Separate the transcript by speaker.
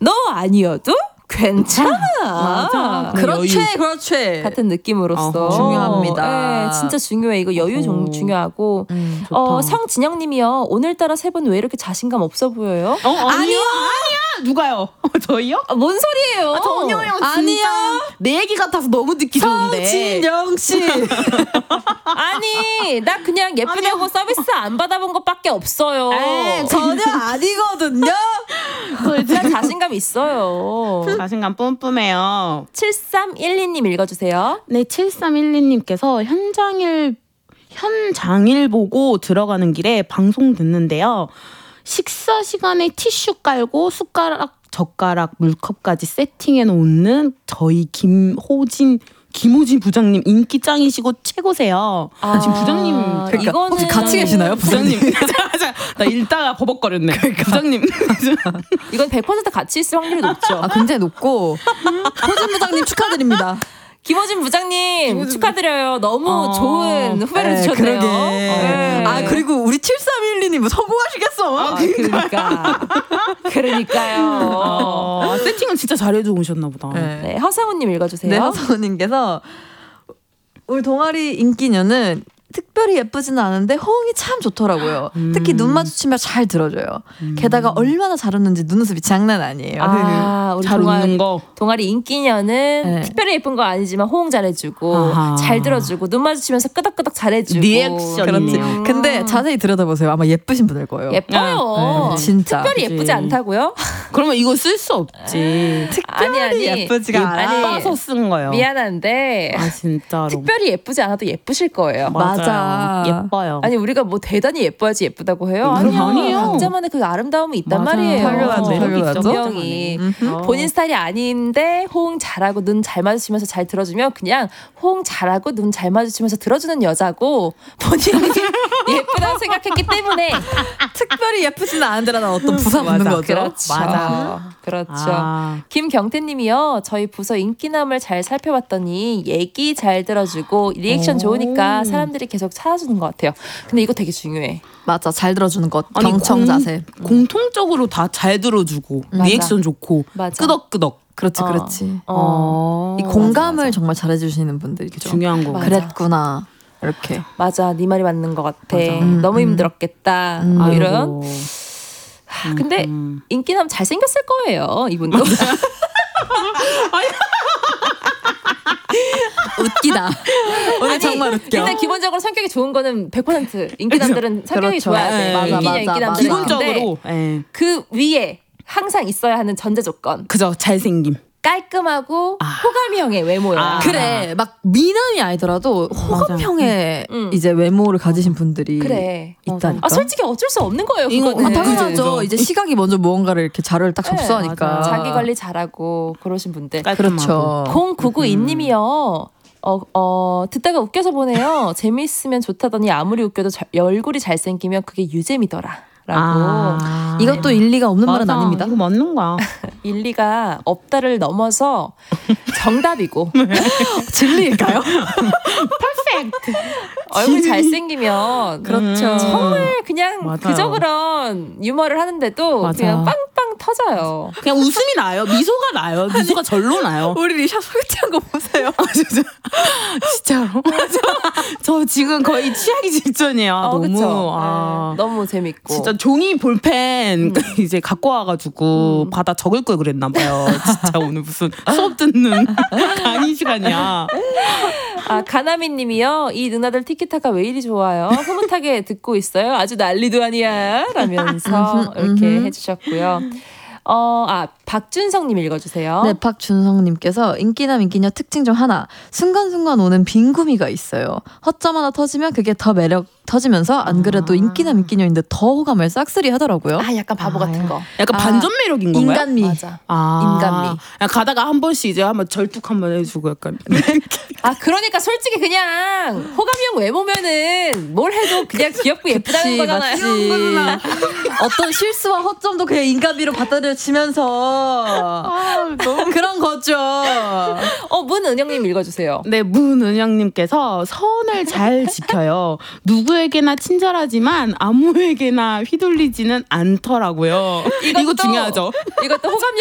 Speaker 1: 너 아니어도 괜찮아.
Speaker 2: 맞아.
Speaker 3: 그렇지.
Speaker 1: 같은 느낌으로서
Speaker 3: 중요합니다.
Speaker 1: 네, 진짜 중요해. 이거 여유 중요하고. 성진영님이요. 오늘따라 세 분 왜 이렇게 자신감 없어 보여요?
Speaker 2: 아니야. 누가요? 저희요?
Speaker 1: 뭔 소리예요?
Speaker 2: 정영 형 진짜
Speaker 3: 아니야.
Speaker 2: 내 얘기 같아서 너무 듣기 좋은데.
Speaker 3: 성진영 씨.
Speaker 1: 아니 나 그냥 예쁘다고 서비스 안 받아본 것밖에 없어요.
Speaker 3: 전혀 아니거든요.
Speaker 1: 나 자신감 있어요.
Speaker 2: 자신감 뿜뿜해요.
Speaker 1: 7312님 읽어주세요.
Speaker 2: 네, 7312님께서 현장일 보고 들어가는 길에 방송 듣는데요. 식사 시간에 티슈 깔고 숟가락, 젓가락, 물컵까지 세팅해 놓는 저희 김호진 부장님 인기 짱이시고 최고세요. 지금 부장님
Speaker 3: 그러니까
Speaker 1: 이거는
Speaker 3: 혹시 같이 계시나요,
Speaker 2: 부장님? 나 읽다가 버벅거렸네. 부장님.
Speaker 1: 이건 100% 같이 있을 확률이 높죠.
Speaker 3: 굉장히 높고 호진 부장님 축하드립니다.
Speaker 1: 김호진 부장님 축하드려요. 너무 좋은 후배를 주셨네요.
Speaker 3: 그러게. 그리고 우리 7312님 성공하시겠어.
Speaker 1: 그러니까요.
Speaker 2: 세팅은 진짜 잘해줘 오셨나 보다.
Speaker 1: 네, 허상우님 읽어주세요.
Speaker 3: 네, 허상우님께서 우리 동아리 인기녀는 특별히 예쁘지는 않은데 호응이 참 좋더라고요. 특히 눈 마주치면 잘 들어줘요. 게다가 얼마나 잘 웃는지 눈웃음이 장난 아니에요.
Speaker 1: 우리
Speaker 2: 잘 웃는 거.
Speaker 1: 동아리 인기녀는 특별히 예쁜 거 아니지만 호응 잘해주고 잘 들어주고 눈 마주치면서 끄덕끄덕 잘해주고.
Speaker 2: 리액션이네요.
Speaker 3: 근데 자세히 들여다보세요. 아마 예쁘신 분일 거예요.
Speaker 1: 예뻐요.
Speaker 3: 진짜.
Speaker 1: 특별히 예쁘지 않다고요?
Speaker 2: 그러면 이거 쓸 수 없지.
Speaker 3: 특별히 예쁘지가 않아.
Speaker 2: 예뻐서 쓴 거예요.
Speaker 1: 미안한데
Speaker 2: 진짜로.
Speaker 1: 특별히 예쁘지 않아도 예쁘실 거예요.
Speaker 3: 맞아.
Speaker 2: 예뻐요.
Speaker 1: 아니 우리가 뭐 대단히 예뻐야지 예쁘다고 해요?
Speaker 2: 아니에요.
Speaker 1: 각자만의 그 아름다움이 있단
Speaker 2: 맞아요.
Speaker 1: 말이에요.
Speaker 3: 당연하죠.
Speaker 1: 분명히 본인 스타일이 아닌데 호응 잘하고 눈 잘 마주치면서 잘 들어주면 그냥 호응 잘하고 눈 잘 마주치면서 들어주는 여자고 본인이 예쁘다고 생각했기 때문에
Speaker 3: 특별히 예쁘지는 않은데라는 어떤 부상 있는 거죠.
Speaker 1: 그렇죠. 그렇죠. 김경태님이요. 저희 부서 인기남을 잘 살펴봤더니 얘기 잘 들어주고 리액션 좋으니까 사람들이 계속 찾아주는 것 같아요. 근데 이거 되게 중요해.
Speaker 3: 맞아, 잘 들어주는 것. 경청 자세.
Speaker 2: 공통적으로 다 잘 들어주고 리액션 좋고 끄덕끄덕.
Speaker 3: 그렇지. 이 공감을 정말 잘해주시는 분들이죠.
Speaker 2: 중요한 거.
Speaker 3: 그랬구나. 이렇게.
Speaker 1: 맞아, 네 말이 맞는 것 같아. 너무 힘들었겠다. 이런. 근데 인기남 잘생겼을 거예요, 이분도.
Speaker 3: 웃기다. 오늘 정말 웃겨.
Speaker 1: 일단 기본적으로 성격이 좋은 거는 100% 인기남들은 성격이 좋아야 돼. 인기남들은.
Speaker 2: 기본적으로.
Speaker 1: 그 위에 항상 있어야 하는 전제 조건.
Speaker 2: 그죠, 잘생김.
Speaker 1: 깔끔하고 호감형의 외모야.
Speaker 3: 그래, 막 미남이 아니더라도 호감형의 이제 외모를 가지신 분들이 있다니까.
Speaker 1: 솔직히 어쩔 수 없는 거예요. 그거는.
Speaker 3: 당연하죠. 이제 시각이 먼저 무언가를 이렇게 자료를 딱 접수하니까.
Speaker 1: 자기 관리 잘하고 그러신 분들.
Speaker 3: 그렇죠.
Speaker 1: 0992님이요. 듣다가 웃겨서 보네요. 재미있으면 좋다더니 아무리 웃겨도 얼굴이 잘생기면 그게 유잼이더라. 라고.
Speaker 3: 이것도 일리가 없는 말은 아닙니다.
Speaker 2: 이거 맞는 거야.
Speaker 1: 일리가 없다를 넘어서 정답이고.
Speaker 3: 진리일까요?
Speaker 2: 퍼펙트.
Speaker 1: 얼굴이 잘생기면
Speaker 3: 그렇죠.
Speaker 1: 정말 그냥 그저 그런 유머를 하는데도 그냥 빵빵 터져요.
Speaker 2: 그냥 웃음이 나요. 미소가 나요. 미소가 절로 나요.
Speaker 3: 우리 리샤 소개팅한 거 보세요.
Speaker 2: 진짜로? 저 지금 거의 취하기 직전이에요. 너무
Speaker 1: 너무 재밌고.
Speaker 2: 진짜 종이 볼펜 이제 갖고 와가지고 받아 적을 걸 그랬나 봐요. 진짜 오늘 무슨 수업 듣는 강의 시간이야.
Speaker 1: 가나미님이요. 이 누나들 티키타카 왜 이리 좋아요? 흐뭇하게 듣고 있어요. 아주 난리도 아니야. 라면서 이렇게 해주셨고요. 박준성님 읽어주세요.
Speaker 3: 네, 박준성님께서 인기남 인기녀 특징 중 하나, 순간순간 오는 빈구미가 있어요. 허점 하나 터지면 그게 더 매력 터지면서 안 그래도 인기남 인기녀인데 더 호감을 싹쓸이 하더라고요.
Speaker 1: 약간 바보 같은 거.
Speaker 2: 약간 반전 매력인 건가요?
Speaker 3: 인간미.
Speaker 1: 맞아.
Speaker 3: 인간미.
Speaker 2: 가다가 한 번씩 이제 한번 절뚝 한번 해주고 약간.
Speaker 1: 그러니까 솔직히 그냥 호감형 외모면은 뭘 해도 그냥 귀엽고 예쁘다는 거잖아요.
Speaker 3: 어떤 실수와 허점도 그냥 인간미로 받아들여지면서 그런 거죠.
Speaker 1: 문은영님 읽어주세요.
Speaker 2: 네, 문은영님께서 선을 잘 지켜요. 누구에게나 친절하지만 아무에게나 휘둘리지는 않더라고요. 이거 중요하죠.
Speaker 1: 이것도 호감형